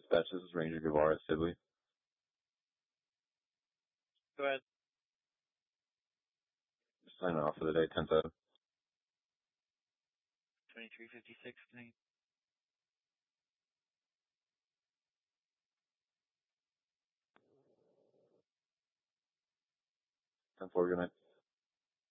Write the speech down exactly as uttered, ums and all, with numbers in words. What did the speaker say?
Dispatch, this is Ranger Guevara at Sibley. Go ahead. Just signing off for the day, ten seven. twenty-three fifty-six, tonight. ten four, good night.